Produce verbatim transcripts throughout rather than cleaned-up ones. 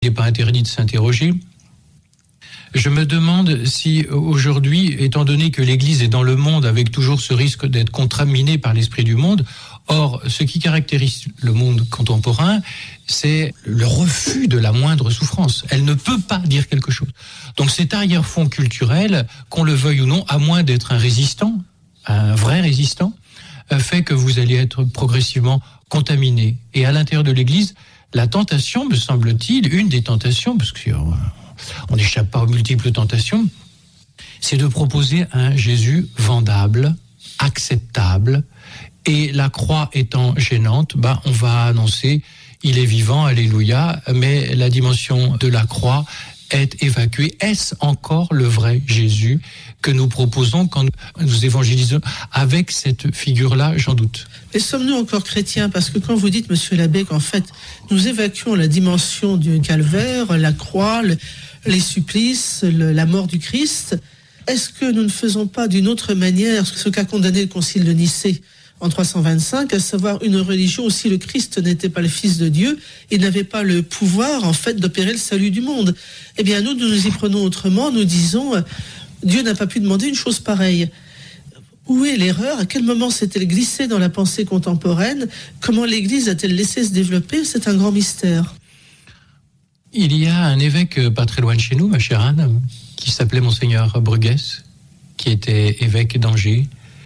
Il n'est pas interdit de s'interroger. Je me demande si aujourd'hui, étant donné que l'Église est dans le monde avec toujours ce risque d'être contaminée par l'esprit du monde, or, ce qui caractérise le monde contemporain, c'est le refus de la moindre souffrance. Elle ne peut pas dire quelque chose. Donc cet arrière-fond culturel, qu'on le veuille ou non, à moins d'être un résistant, un vrai résistant, fait que vous allez être progressivement contaminé. Et à l'intérieur de l'Église, la tentation, me semble-t-il, une des tentations, parce qu'on n'échappe pas aux multiples tentations, c'est de proposer un Jésus vendable, acceptable, et la croix étant gênante, bah, on va annoncer « il est vivant, alléluia », mais la dimension de la croix est évacuée. Est-ce encore le vrai Jésus que nous proposons quand nous évangélisons? Avec cette figure-là, j'en doute. Mais sommes-nous encore chrétiens? Parce que quand vous dites, monsieur l'abbé, qu'en fait, nous évacuons la dimension du calvaire, la croix, le, les supplices, le, la mort du Christ, est-ce que nous ne faisons pas d'une autre manière ce qu'a condamné le Concile de Nicée en trois cent vingt-cinq, à savoir une religion où si le Christ n'était pas le Fils de Dieu, il n'avait pas le pouvoir, en fait, d'opérer le salut du monde. Eh bien, nous, nous nous y prenons autrement, nous disons, euh, Dieu n'a pas pu demander une chose pareille. Où est l'erreur? À quel moment s'est-elle glissée dans la pensée contemporaine? Comment l'Église a-t-elle laissé se développer? C'est un grand mystère. Il y a un évêque pas très loin de chez nous, ma chère Anne, qui s'appelait Monseigneur Bruguès, qui était évêque d'Angers.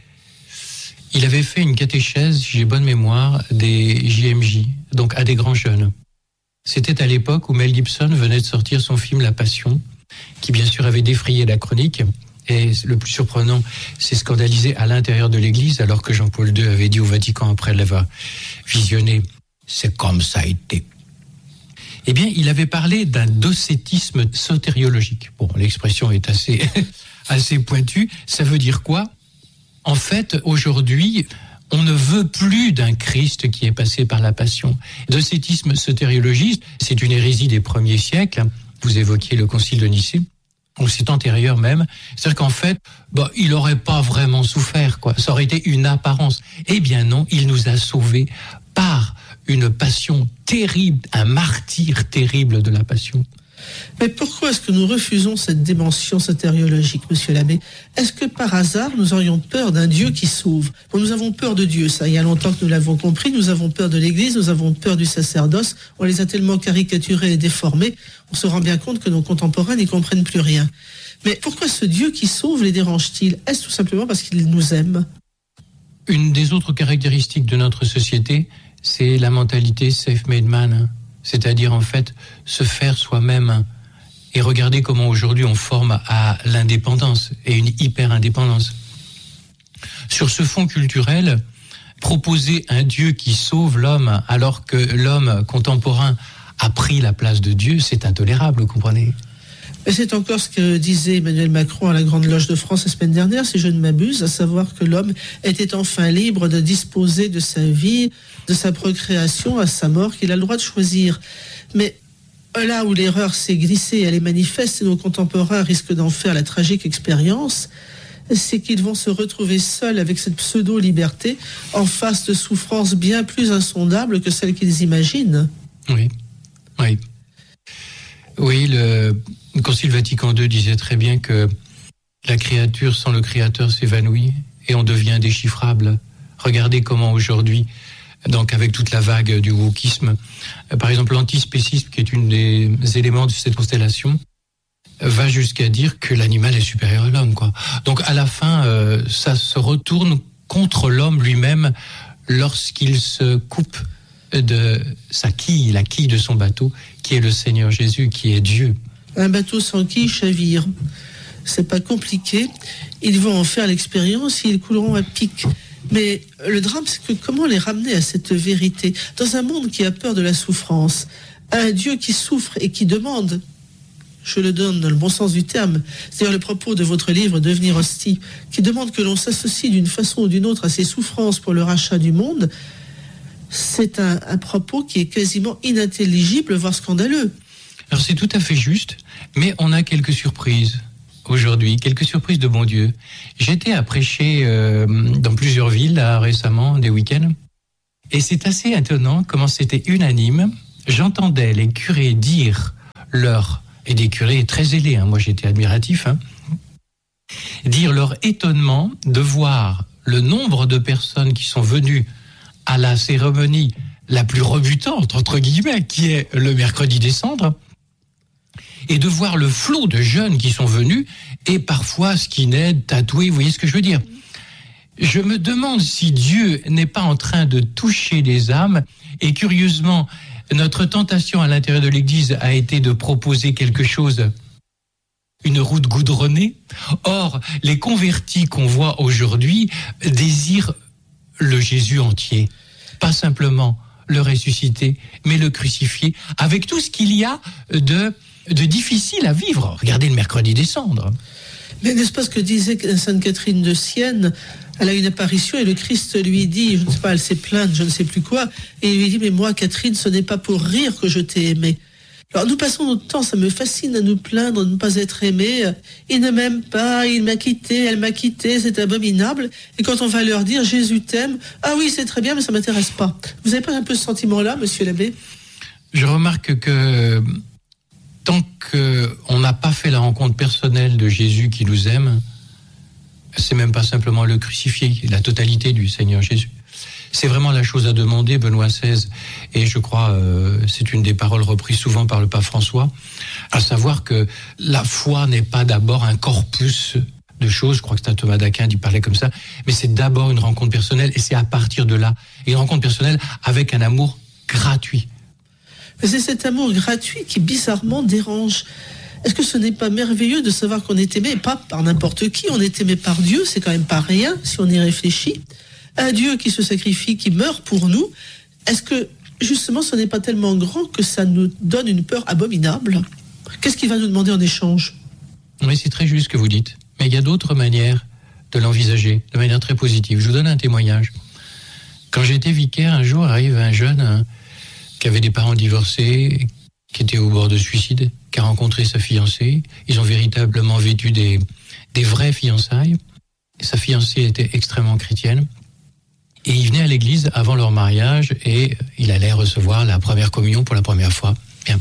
Il avait fait une catéchèse, si j'ai bonne mémoire, des J M J, donc à des grands jeunes. C'était à l'époque où Mel Gibson venait de sortir son film La Passion, qui bien sûr avait défrayé la chronique. Et le plus surprenant, c'est scandalisé à l'intérieur de l'Église, alors que Jean-Paul deux avait dit au Vatican, après l'avoir visionné, c'est comme ça a été. Eh bien, il avait parlé d'un docétisme sotériologique. Bon, l'expression est assez, assez pointue. Ça veut dire quoi? En fait, aujourd'hui, on ne veut plus d'un Christ qui est passé par la passion. Docétisme sotériologiste, c'est une hérésie des premiers siècles. Vous évoquiez le Concile de Nicée, ou c'est antérieur même. C'est-à-dire qu'en fait, bah, il n'aurait pas vraiment souffert, quoi. Ça aurait été une apparence. Eh bien non, il nous a sauvés par une passion terrible, un martyre terrible de la passion. Mais pourquoi est-ce que nous refusons cette dimension sotériologique, monsieur l'abbé? Est-ce que par hasard, nous aurions peur d'un Dieu qui sauve? Bon, nous avons peur de Dieu, ça, il y a longtemps que nous l'avons compris. Nous avons peur de l'Église, nous avons peur du sacerdoce. On les a tellement caricaturés et déformés, on se rend bien compte que nos contemporains n'y comprennent plus rien. Mais pourquoi ce Dieu qui sauve les dérange-t-il? Est-ce tout simplement parce qu'il nous aime? Une des autres caractéristiques de notre société, c'est la mentalité self-made man. C'est-à-dire, en fait, se faire soi-même et regarder comment aujourd'hui on forme à l'indépendance et une hyper-indépendance. Sur ce fond culturel, proposer un Dieu qui sauve l'homme alors que l'homme contemporain a pris la place de Dieu, c'est intolérable, vous comprenez? Et c'est encore ce que disait Emmanuel Macron à la Grande Loge de France la semaine dernière, si je ne m'abuse, à savoir que l'homme était enfin libre de disposer de sa vie, de sa procréation, à sa mort, qu'il a le droit de choisir. Mais là où l'erreur s'est glissée, elle est manifeste, et nos contemporains risquent d'en faire la tragique expérience, c'est qu'ils vont se retrouver seuls avec cette pseudo-liberté en face de souffrances bien plus insondables que celles qu'ils imaginent. Oui, oui. Oui, le Concile Vatican deux disait très bien que la créature sans le Créateur s'évanouit et on devient indéchiffrable. Regardez comment aujourd'hui, donc avec toute la vague du wokisme, par exemple l'antispécisme, qui est une des éléments de cette constellation, va jusqu'à dire que l'animal est supérieur à l'homme, quoi. Donc à la fin, euh, ça se retourne contre l'homme lui-même lorsqu'il se coupe de sa quille, la quille de son bateau, qui est le Seigneur Jésus, qui est Dieu. Un bateau sans quille chavire. C'est pas compliqué. Ils vont en faire l'expérience, ils couleront à pic. Mais le drame, c'est que comment les ramener à cette vérité? Dans un monde qui a peur de la souffrance, un Dieu qui souffre et qui demande, je le donne dans le bon sens du terme, c'est-à-dire le propos de votre livre « Devenir hostie », qui demande que l'on s'associe d'une façon ou d'une autre à ces souffrances pour le rachat du monde, c'est un, un propos qui est quasiment inintelligible, voire scandaleux. Alors c'est tout à fait juste, mais on a quelques surprises aujourd'hui, quelques surprises de bon Dieu. J'étais à prêcher euh, dans plusieurs villes là, récemment, des week-ends, et c'est assez étonnant comment c'était unanime. J'entendais les curés dire leur, et des curés très zélés, hein, moi j'étais admiratif, hein, dire leur étonnement de voir le nombre de personnes qui sont venues à la cérémonie la plus rebutante, entre guillemets, qui est le mercredi des cendres, et de voir le flot de jeunes qui sont venus, et parfois skinheads, tatoués, vous voyez ce que je veux dire. Je me demande si Dieu n'est pas en train de toucher les âmes, et curieusement, notre tentation à l'intérieur de l'Église a été de proposer quelque chose, une route goudronnée. Or, les convertis qu'on voit aujourd'hui désirent le Jésus entier, pas simplement le ressuscité, mais le crucifié, avec tout ce qu'il y a de, de difficile à vivre. Regardez le mercredi des cendres. Mais n'est-ce pas ce que disait Sainte Catherine de Sienne? Elle a une apparition et le Christ lui dit, je ne sais pas, elle s'est plainte, je ne sais plus quoi, et il lui dit, mais moi, Catherine, ce n'est pas pour rire que je t'ai aimé. Alors nous passons notre temps, ça me fascine à nous plaindre de ne pas être aimé. Il ne m'aime pas, il m'a quitté, elle m'a quitté, c'est abominable. Et quand on va leur dire Jésus t'aime, ah oui c'est très bien mais ça m'intéresse pas. Vous n'avez pas un peu ce sentiment-là, monsieur l'abbé? Je remarque que tant qu'on n'a pas fait la rencontre personnelle de Jésus qui nous aime, c'est même pas simplement le crucifié, la totalité du Seigneur Jésus. C'est vraiment la chose à demander, Benoît seize, et je crois euh, c'est une des paroles reprises souvent par le pape François, à savoir que la foi n'est pas d'abord un corpus de choses, je crois que c'est un Thomas d'Aquin qui parlait comme ça, mais c'est d'abord une rencontre personnelle, et c'est à partir de là, une rencontre personnelle avec un amour gratuit. Mais c'est cet amour gratuit qui bizarrement dérange. Est-ce que ce n'est pas merveilleux de savoir qu'on est aimé, pas par n'importe qui, on est aimé par Dieu, c'est quand même pas rien si on y réfléchit. Un Dieu qui se sacrifie, qui meurt pour nous, est-ce que justement ce n'est pas tellement grand que ça nous donne une peur abominable? Qu'est-ce qu'il va nous demander en échange? Oui, c'est très juste ce que vous dites, mais il y a d'autres manières de l'envisager, de manière très positive. Je vous donne un témoignage. Quand j'étais vicaire, un jour arrive un jeune hein, qui avait des parents divorcés, qui était au bord de suicide, qui a rencontré sa fiancée. Ils ont véritablement vécu des, des vraies fiançailles. Sa fiancée était extrêmement chrétienne. Et il venait à l'église avant leur mariage et il allait recevoir la première communion pour la première fois. Bien.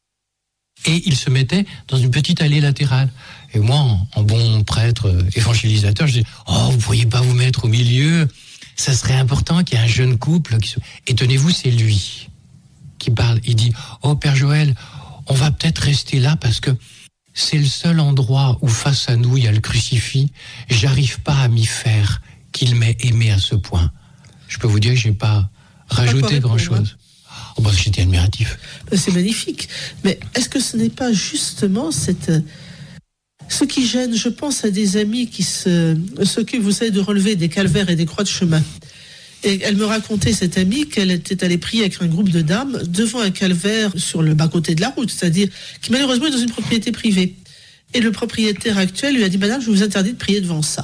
Et il se mettait dans une petite allée latérale. Et moi, en, en bon prêtre évangélisateur, je dis « Oh, vous pourriez pas vous mettre au milieu? Ça serait important qu'il y ait un jeune couple. Qui se... » Et tenez-vous, c'est lui qui parle. Il dit « Oh, Père Joël, on va peut-être rester là parce que c'est le seul endroit où face à nous, il y a le crucifix. J'arrive pas à m'y faire qu'il m'ait aimé à ce point. » Je peux vous dire que je n'ai pas rajouté grand-chose. Oh, bah, j'étais admiratif. C'est magnifique. Mais est-ce que ce n'est pas justement cette... ce qui gêne? Je pense à des amis qui se... s'occupent, vous savez, de relever des calvaires et des croix de chemin. Et elle me racontait, cette amie, qu'elle était allée prier avec un groupe de dames devant un calvaire sur le bas-côté de la route, c'est-à-dire qui malheureusement est dans une propriété privée. Et le propriétaire actuel lui a dit « Madame, je vous interdis de prier devant ça ».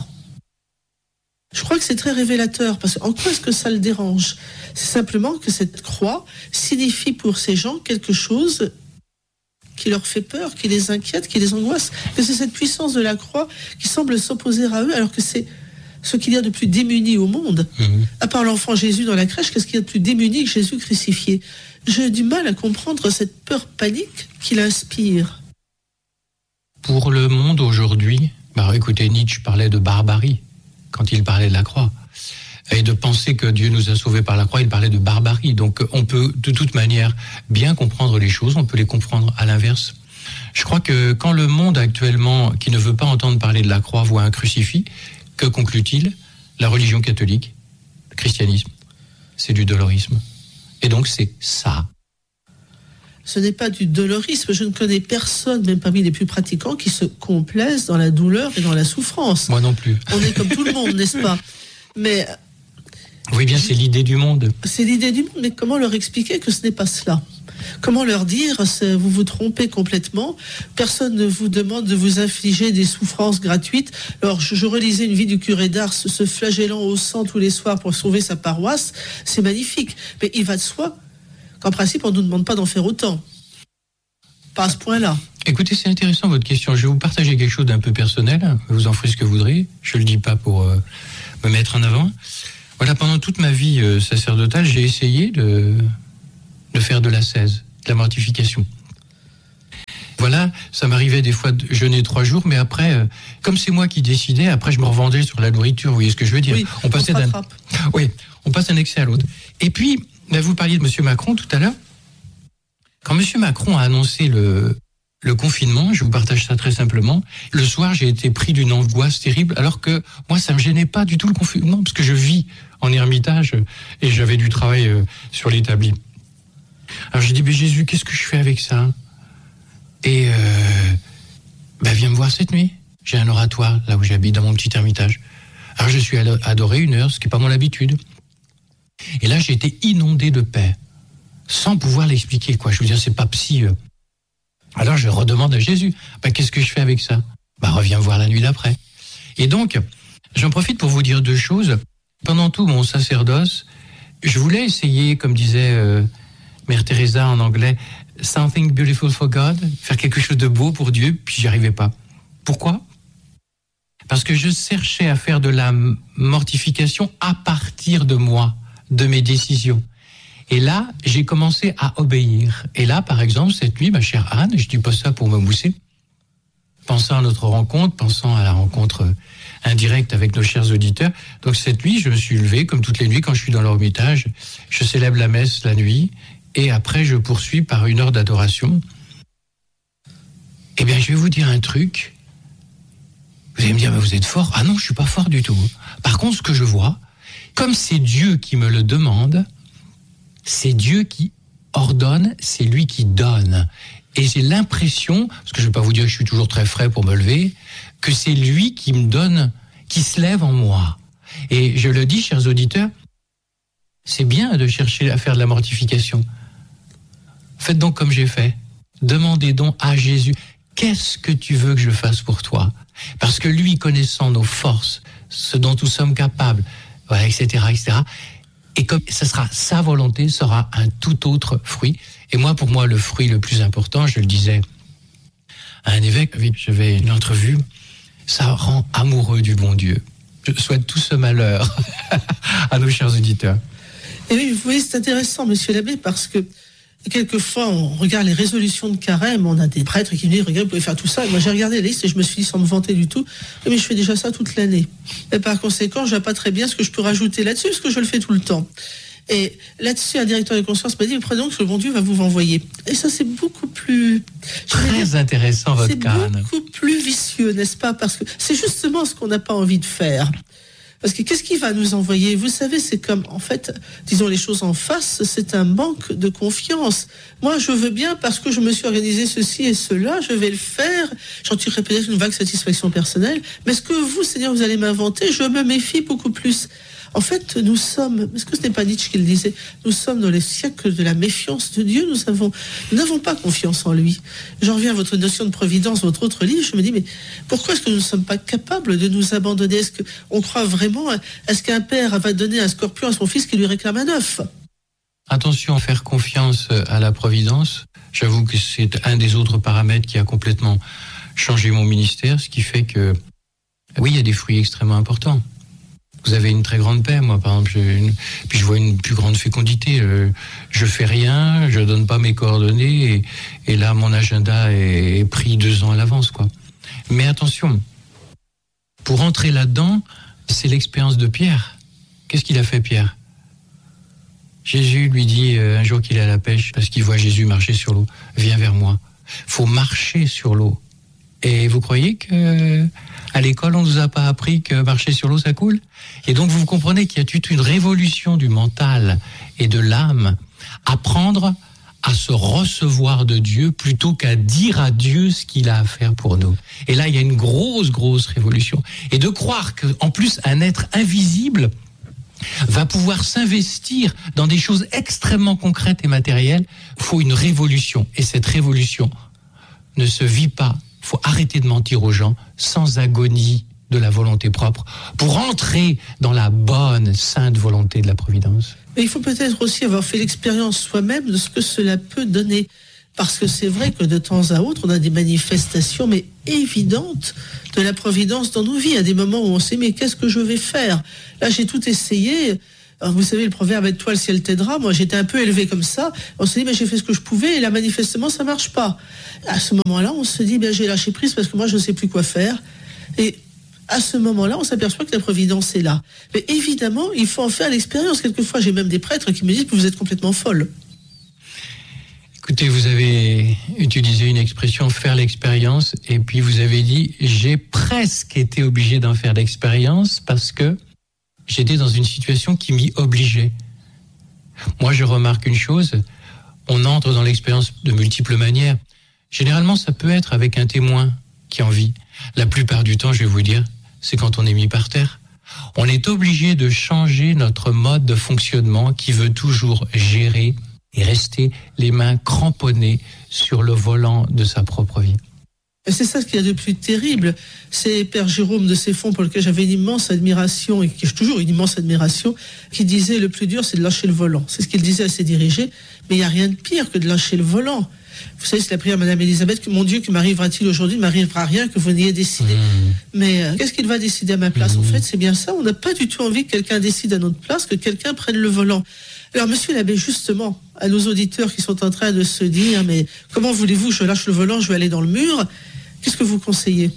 Je crois que c'est très révélateur, parce qu'en quoi est-ce que ça le dérange? C'est simplement que cette croix signifie pour ces gens quelque chose qui leur fait peur, qui les inquiète, qui les angoisse. Que c'est cette puissance de la croix qui semble s'opposer à eux, alors que c'est ce qu'il y a de plus démuni au monde. Mmh. À part l'enfant Jésus dans la crèche, qu'est-ce qu'il y a de plus démuni que Jésus crucifié? J'ai du mal à comprendre cette peur panique qu'il inspire. Pour le monde aujourd'hui, bah écoutez, Nietzsche parlait de barbarie quand il parlait de la croix. Et de penser que Dieu nous a sauvés par la croix, il parlait de barbarie. Donc on peut de toute manière bien comprendre les choses, on peut les comprendre à l'inverse. Je crois que quand le monde actuellement, qui ne veut pas entendre parler de la croix, voit un crucifix, que conclut-il? La religion catholique, le christianisme, c'est du dolorisme. Et donc c'est ça. Ce n'est pas du dolorisme. Je ne connais personne, même parmi les plus pratiquants, qui se complaise dans la douleur et dans la souffrance. Moi non plus. On est comme tout le monde, n'est-ce pas? Mais oui, bien, c'est l'idée du monde. C'est l'idée du monde, mais comment leur expliquer que ce n'est pas cela? Comment leur dire, vous vous trompez complètement, personne ne vous demande de vous infliger des souffrances gratuites. Alors, je, je relisais une vie du curé d'Ars, se flagellant au sang tous les soirs pour sauver sa paroisse, c'est magnifique. Mais il va de soi qu'en principe, on ne nous demande pas d'en faire autant. Pas à ce point-là. Écoutez, c'est intéressant votre question. Je vais vous partager quelque chose d'un peu personnel. Vous en ferez ce que vous voudrez. Je ne le dis pas pour euh, me mettre en avant. Voilà, pendant toute ma vie euh, sacerdotale, j'ai essayé de, de faire de l'ascèse, de la mortification. voilà, ça m'arrivait des fois de jeûner trois jours, mais après, euh, comme c'est moi qui décidais, après je me revendais sur la nourriture, vous voyez ce que je veux dire? Oui, on passait on d'un... Oui, on passe d'un excès à l'autre. Et puis, là, vous parliez de M. Macron tout à l'heure. Quand M. Macron a annoncé le, le confinement, je vous partage ça très simplement, le soir, j'ai été pris d'une angoisse terrible, alors que moi, ça me gênait pas du tout le confinement, parce que je vis en ermitage et j'avais du travail euh, sur l'établi. Alors j'ai dit, mais Jésus, qu'est-ce que je fais avec ça? Et euh, ben viens me voir cette nuit. J'ai un oratoire là où j'habite, dans mon petit ermitage. Alors je suis adoré une heure, ce qui n'est pas mon habitude. Et là j'ai été inondé de paix, sans pouvoir l'expliquer, quoi. Je veux dire, c'est pas psy. Euh. Alors je redemande à Jésus, ben, qu'est-ce que je fais avec ça? Ben reviens me voir la nuit d'après. Et donc, j'en profite pour vous dire deux choses. Pendant tout mon sacerdoce, je voulais essayer, comme disait euh, Mère Teresa en anglais, something beautiful for God, faire quelque chose de beau pour Dieu, puis j'y arrivais pas. Pourquoi? Parce que je cherchais à faire de la mortification à partir de moi, de mes décisions. Et là, j'ai commencé à obéir. Et là, par exemple, cette nuit, ma chère Anne, je dis pas ça pour me mousser, pensant à notre rencontre, pensant à la rencontre indirecte avec nos chers auditeurs. Donc cette nuit, je me suis levé, comme toutes les nuits, quand je suis dans l'ermitage, je célèbre la messe la nuit, et après je poursuis par une heure d'adoration. Eh bien, je vais vous dire un truc. Vous allez me dire, mais vous êtes fort. Ah non, je suis pas fort du tout. Par contre, ce que je vois, comme c'est Dieu qui me le demande, c'est Dieu qui ordonne, c'est lui qui donne. Et j'ai l'impression, parce que je ne vais pas vous dire que je suis toujours très frais pour me lever, que c'est lui qui me donne, qui se lève en moi. Et je le dis, chers auditeurs, c'est bien de chercher à faire de la mortification. Faites donc comme j'ai fait. Demandez donc à Jésus, qu'est-ce que tu veux que je fasse pour toi? Parce que lui, connaissant nos forces, ce dont nous sommes capables, voilà, et cetera, et cetera, et comme ça sera sa volonté, sera un tout autre fruit. Et moi, pour moi, le fruit le plus important, je le disais à un évêque, j'avais une entrevue, ça rend amoureux du bon Dieu. Je souhaite tout ce malheur à nos chers auditeurs. Et oui, vous voyez, c'est intéressant, monsieur l'abbé, parce que quelquefois, on regarde les résolutions de carême, on a des prêtres qui nous disent, regarde, vous pouvez faire tout ça. Et moi, j'ai regardé la liste et je me suis dit, sans me vanter du tout, mais je fais déjà ça toute l'année. Et par conséquent, je ne vois pas très bien ce que je peux rajouter là-dessus, parce que je le fais tout le temps. Et là-dessus, un directeur de conscience m'a dit, prenez donc ce que le bon Dieu va vous envoyer. Et ça, c'est beaucoup plus... Très dire, intéressant, votre canne. C'est beaucoup plus vicieux, n'est-ce pas? Parce que c'est justement ce qu'on n'a pas envie de faire. Parce que qu'est-ce qu'il va nous envoyer? Vous savez, c'est comme, en fait, disons les choses en face, c'est un manque de confiance. Moi, je veux bien parce que je me suis organisé ceci et cela, je vais le faire. J'en tirerai peut-être une vague satisfaction personnelle. Mais ce que vous, Seigneur, vous allez m'inventer, je me méfie beaucoup plus. En fait, nous sommes, est-ce que ce n'est pas Nietzsche qui le disait, nous sommes dans les siècles de la méfiance de Dieu, nous avons, nous n'avons pas confiance en lui. J'en reviens à votre notion de providence, votre autre livre, je me dis, mais pourquoi est-ce que nous ne sommes pas capables de nous abandonner? Est-ce qu'on croit vraiment, est-ce qu'un père va donner un scorpion à son fils qui lui réclame un œuf? Attention à faire confiance à la providence. J'avoue que c'est un des autres paramètres qui a complètement changé mon ministère, ce qui fait que, oui, il y a des fruits extrêmement importants. Vous avez une très grande paix, moi par exemple, j'ai une... puis je vois une plus grande fécondité. Je, je fais rien, je donne pas mes coordonnées, et, et là mon agenda est pris deux ans à l'avance, quoi. Mais attention, pour entrer là-dedans, c'est l'expérience de Pierre. Qu'est-ce qu'il a fait, Pierre? Jésus lui dit euh, un jour qu'il est à la pêche, parce qu'il voit Jésus marcher sur l'eau. Viens vers moi. Faut marcher sur l'eau. Et vous croyez que à l'école, on ne nous a pas appris que marcher sur l'eau, ça coule? Et donc, vous comprenez qu'il y a toute une révolution du mental et de l'âme. Apprendre à se recevoir de Dieu plutôt qu'à dire à Dieu ce qu'il a à faire pour nous. Et là, il y a une grosse, grosse révolution. Et de croire qu'en plus, un être invisible va pouvoir s'investir dans des choses extrêmement concrètes et matérielles, il faut une révolution. Et cette révolution ne se vit pas. Il faut arrêter de mentir aux gens sans agonie de la volonté propre pour entrer dans la bonne, sainte volonté de la providence. Mais il faut peut-être aussi avoir fait l'expérience soi-même de ce que cela peut donner. Parce que c'est vrai que de temps à autre, on a des manifestations, mais évidentes, de la providence dans nos vies. À des moments où on sait, mais qu'est-ce que je vais faire? Là, j'ai tout essayé. Alors, vous savez, le proverbe « aide-toi, le ciel t'aidera ». Moi, j'étais un peu élevée comme ça. On s'est dit, ben, j'ai fait ce que je pouvais et là, manifestement, ça marche pas. À ce moment-là, on se dit, ben, j'ai lâché prise parce que moi, je ne sais plus quoi faire. Et à ce moment-là, on s'aperçoit que la providence est là. Mais évidemment, il faut en faire l'expérience. Quelquefois, j'ai même des prêtres qui me disent que vous êtes complètement folle. Écoutez, vous avez utilisé une expression « faire l'expérience » et puis vous avez dit « j'ai presque été obligé d'en faire l'expérience parce que j'étais dans une situation qui m'y obligeait ». Moi, je remarque une chose, on entre dans l'expérience de multiples manières. Généralement, ça peut être avec un témoin qui en vit. La plupart du temps, je vais vous dire, c'est quand on est mis par terre. On est obligé de changer notre mode de fonctionnement qui veut toujours gérer et rester les mains cramponnées sur le volant de sa propre vie. Et c'est ça ce qu'il y a de plus terrible. C'est Père Jérôme de Céphon, pour lequel j'avais une immense admiration, et qui j'ai toujours une immense admiration, qui disait le plus dur, c'est de lâcher le volant. C'est ce qu'il disait à ses dirigés, mais il n'y a rien de pire que de lâcher le volant. Vous savez, c'est la prière, Madame Élisabeth, que mon Dieu, que m'arrivera-t-il aujourd'hui? Ne m'arrivera rien que vous n'ayez décidé. Mmh. Mais euh, qu'est-ce qu'il va décider à ma place? Mmh. En fait, c'est bien ça. On n'a pas du tout envie que quelqu'un décide à notre place, que quelqu'un prenne le volant. Alors, Monsieur l'abbé, justement, à nos auditeurs qui sont en train de se dire, mais comment voulez-vous, je lâche le volant, je vais aller dans le mur? Qu'est-ce que vous conseillez?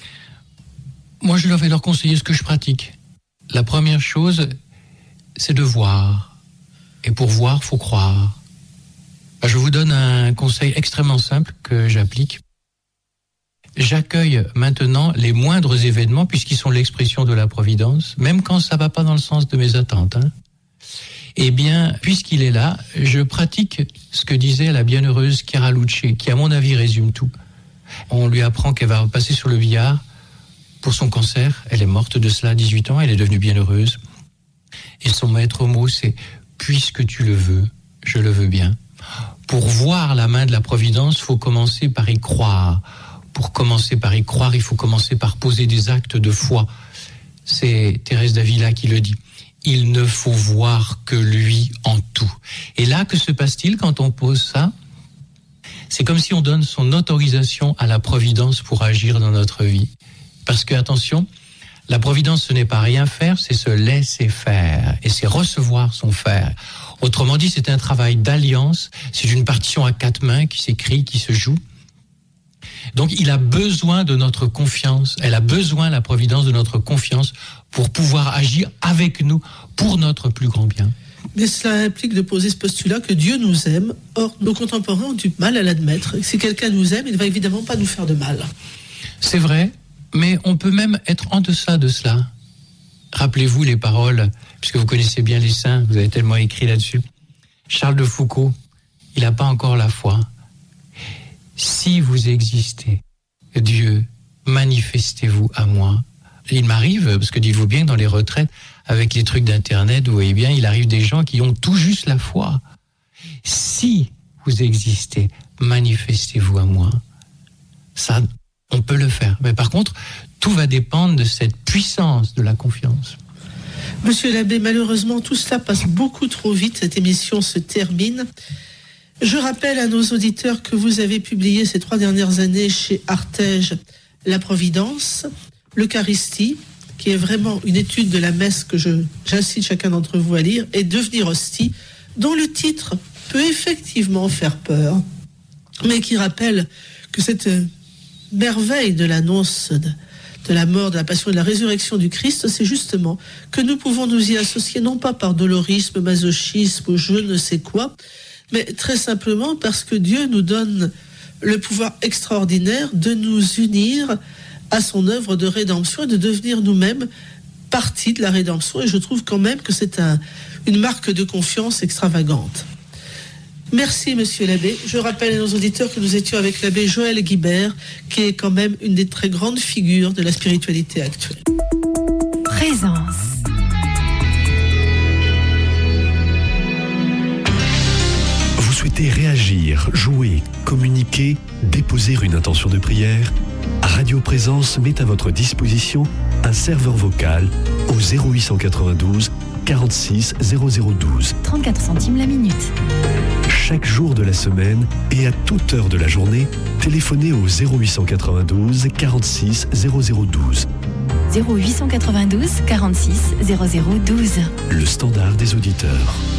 Moi, je leur vais leur conseiller ce que je pratique. La première chose, c'est de voir. Et pour voir, il faut croire. Je vous donne un conseil extrêmement simple que j'applique. J'accueille maintenant les moindres événements puisqu'ils sont l'expression de la providence, même quand ça ne va pas dans le sens de mes attentes. Hein. Eh bien, puisqu'il est là, je pratique ce que disait la bienheureuse Chiara Luce, qui à mon avis résume tout. On lui apprend qu'elle va passer sur le billard pour son cancer. Elle est morte de cela à dix-huit ans, elle est devenue bienheureuse. Et son maître mot, c'est « puisque tu le veux, je le veux bien ». Pour voir la main de la providence, il faut commencer par y croire. Pour commencer par y croire, il faut commencer par poser des actes de foi. C'est Thérèse d'Avila qui le dit. Il ne faut voir que lui en tout. Et là, que se passe-t-il quand on pose ça? C'est comme si on donne son autorisation à la providence pour agir dans notre vie. Parce que, attention, la providence, ce n'est pas rien faire, c'est se laisser faire. Et c'est recevoir son faire. Autrement dit, c'est un travail d'alliance, c'est une partition à quatre mains qui s'écrit, qui se joue. Donc, il a besoin de notre confiance, elle a besoin, la providence, de notre confiance pour pouvoir agir avec nous, pour notre plus grand bien. Mais cela implique de poser ce postulat que Dieu nous aime. Or, nos contemporains ont du mal à l'admettre. Si quelqu'un nous aime, il ne va évidemment pas nous faire de mal. C'est vrai, mais on peut même être en deçà de cela. Rappelez-vous les paroles, puisque vous connaissez bien les saints, vous avez tellement écrit là-dessus. Charles de Foucault, il n'a pas encore la foi. Si vous existez, Dieu, manifestez-vous à moi. Il m'arrive, parce que dites-vous bien, dans les retraites, avec les trucs d'Internet, vous voyez bien, il arrive des gens qui ont tout juste la foi. Si vous existez, manifestez-vous à moi. Ça, on peut le faire. Mais par contre, tout va dépendre de cette puissance de la confiance. Monsieur l'abbé, malheureusement, tout cela passe beaucoup trop vite. Cette émission se termine. Je rappelle à nos auditeurs que vous avez publié ces trois dernières années chez Artege La Providence, l'Eucharistie, qui est vraiment une étude de la messe que je, j'incite chacun d'entre vous à lire, et Devenir hostie, dont le titre peut effectivement faire peur, mais qui rappelle que cette merveille de l'annonce de, de la mort, de la passion et de la résurrection du Christ, c'est justement que nous pouvons nous y associer, non pas par dolorisme, masochisme ou je ne sais quoi, mais très simplement parce que Dieu nous donne le pouvoir extraordinaire de nous unir à son œuvre de rédemption et de devenir nous-mêmes partie de la rédemption. Et je trouve quand même que c'est un, une marque de confiance extravagante. Merci, monsieur l'abbé. Je rappelle à nos auditeurs que nous étions avec l'abbé Joël Guibert, qui est quand même une des très grandes figures de la spiritualité actuelle. Présence. Vous souhaitez réagir, jouer, communiquer, déposer une intention de prière? Radio Présence met à votre disposition un serveur vocal au zéro huit cent quatre-vingt-douze quarante-six zéro zéro douze. trente-quatre centimes la minute. Chaque jour de la semaine et à toute heure de la journée, téléphonez au zéro huit cent quatre-vingt-douze quarante-six zéro zéro douze. zéro huit cent quatre-vingt-douze quarante-six zéro zéro douze. Le standard des auditeurs.